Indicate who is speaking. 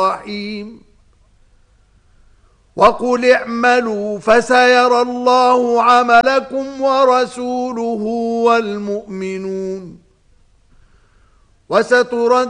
Speaker 1: الرحيم وقل اعملوا فسيرى الله عملكم ورسوله والمؤمنون وستردون